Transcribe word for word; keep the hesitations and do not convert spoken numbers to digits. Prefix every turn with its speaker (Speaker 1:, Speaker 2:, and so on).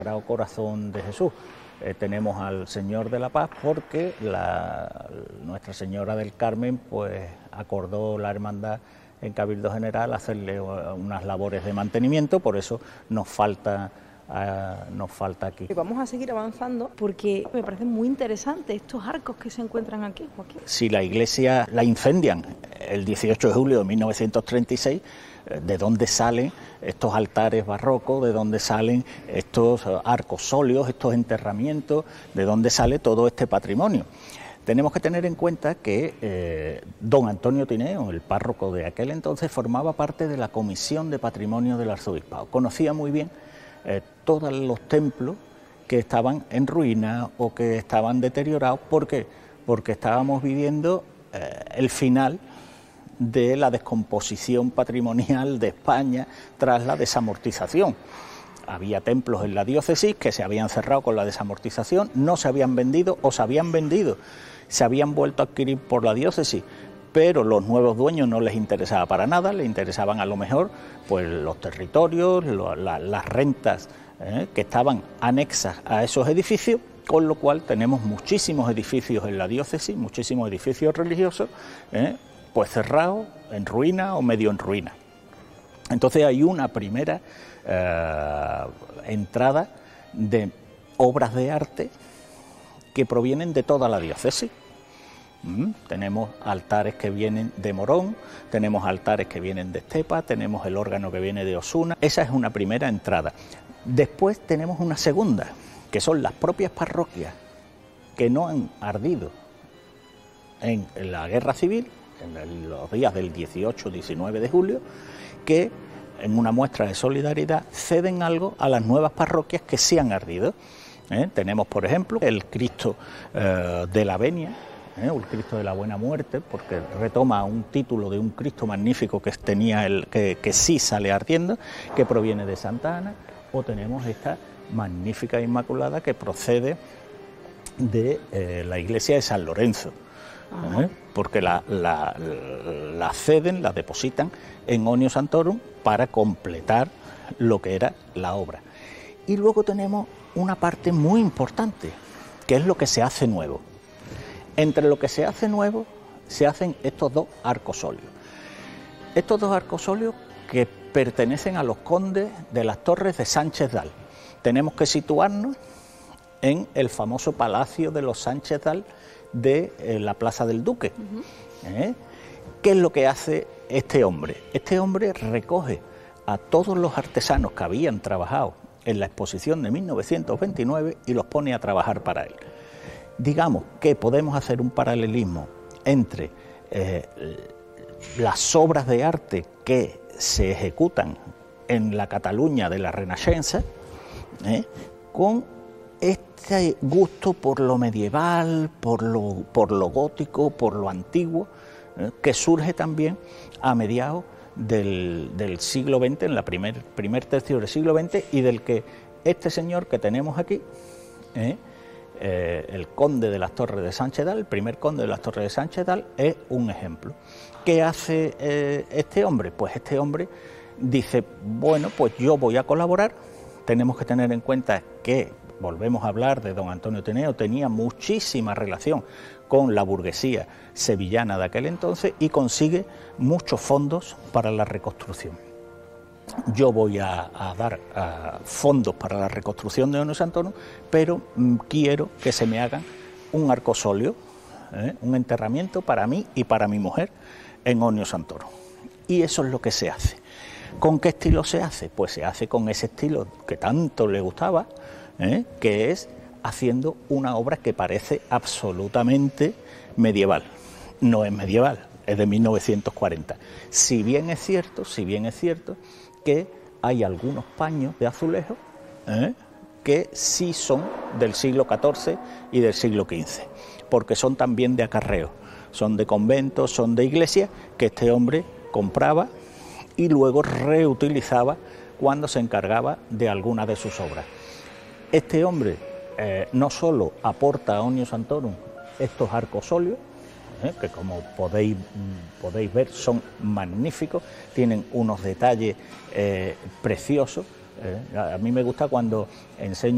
Speaker 1: Sagrado Corazón de Jesús. Eh, tenemos al Señor de la Paz porque la, Nuestra Señora del Carmen pues acordó la hermandad en Cabildo General hacerle unas labores de mantenimiento, por eso nos falta uh, nos falta aquí.
Speaker 2: Vamos a seguir avanzando porque me parecen muy interesantes estos arcos que se encuentran aquí, Joaquín.
Speaker 1: Si la iglesia la incendian el dieciocho de julio de mil novecientos treinta y seis, ¿de dónde salen estos altares barrocos? ¿De dónde salen estos arcos sólidos, estos enterramientos? ¿De dónde sale todo este patrimonio? Tenemos que tener en cuenta que eh, don Antonio Tineo, el párroco de aquel entonces, formaba parte de la Comisión de Patrimonio del Arzobispado. Conocía muy bien eh, todos los templos que estaban en ruinas o que estaban deteriorados. ¿Por qué? Porque estábamos viviendo eh, el final de la descomposición patrimonial de España tras la desamortización. Había templos en la diócesis que se habían cerrado con la desamortización, no se habían vendido o se habían vendido, se habían vuelto a adquirir por la diócesis, pero los nuevos dueños no les interesaba para nada, les interesaban a lo mejor pues los territorios, lo, la, las rentas eh, que estaban anexas a esos edificios, con lo cual tenemos muchísimos edificios en la diócesis, muchísimos edificios religiosos, eh, pues cerrados, en ruina o medio en ruina. Entonces hay una primera eh, entrada de obras de arte que provienen de toda la diócesis. Mm, tenemos altares que vienen de Morón, tenemos altares que vienen de Estepa, tenemos el órgano que viene de Osuna. Esa es una primera entrada. Después tenemos una segunda, que son las propias parroquias que no han ardido en la guerra civil, en los días del dieciocho diecinueve de julio, que en una muestra de solidaridad ceden algo a las nuevas parroquias que sí han ardido. ¿Eh? Tenemos, por ejemplo, el Cristo eh, de la Venia, ¿eh? el Cristo de la Buena Muerte, porque retoma un título de un Cristo magnífico que tenía el que, que sí sale ardiendo, que proviene de Santa Ana, o tenemos esta magnífica Inmaculada que procede de eh, la iglesia de San Lorenzo. ¿Eh? Porque la, la, la ceden, la depositan en Omnium Sanctorum para completar lo que era la obra. Y luego tenemos una parte muy importante, que es lo que se hace nuevo. Entre lo que se hace nuevo se hacen estos dos arcos sólidos. Estos dos arcos sólidos que pertenecen a los condes de las Torres de Sánchez Dal. Tenemos que situarnos en el famoso Palacio de los Sánchez Dal de eh, la Plaza del Duque. Uh-huh. ¿Eh? ¿Qué es lo que hace este hombre? Este hombre recoge a todos los artesanos que habían trabajado en la exposición de mil novecientos veintinueve y los pone a trabajar para él. Digamos que podemos hacer un paralelismo entre eh, las obras de arte que se ejecutan en la Cataluña de la Renascença ¿eh? con este gusto por lo medieval, por lo, por lo gótico, por lo antiguo, ¿eh? que surge también a mediados del, del siglo veinte, en la primer, primer tercio del siglo veinte, y del que este señor que tenemos aquí, ¿eh? Eh, el conde de las Torres de Sánchez Dal, el primer conde de las Torres de Sánchez Dal, es un ejemplo. ¿Qué hace eh, este hombre? Pues este hombre dice, bueno, pues yo voy a colaborar. Tenemos que tener en cuenta que, volvemos a hablar de don Antonio Tineo, tenía muchísima relación con la burguesía sevillana de aquel entonces y consigue muchos fondos para la reconstrucción. Yo voy a, a dar a, fondos para la reconstrucción de Omnium Sanctorum, pero mm, quiero que se me hagan un arco sóleo, ¿eh? un enterramiento para mí y para mi mujer en Omnium Sanctorum. Y eso es lo que se hace. ¿Con qué estilo se hace? Pues se hace con ese estilo que tanto le gustaba, ¿eh? que es haciendo una obra que parece absolutamente medieval. No es medieval, es de mil novecientos cuarenta. Si bien es cierto, si bien es cierto que hay algunos paños de azulejo ¿eh? que sí son del siglo catorce y del siglo quince, porque son también de acarreo, son de conventos, son de iglesias que este hombre compraba y luego reutilizaba cuando se encargaba de alguna de sus obras. Este hombre eh, no solo aporta a Omnium Sanctorum estos arcos sólidos, ¿eh? que como podéis, podéis ver son magníficos, tienen unos detalles eh, preciosos. Eh, a mí me gusta cuando enseño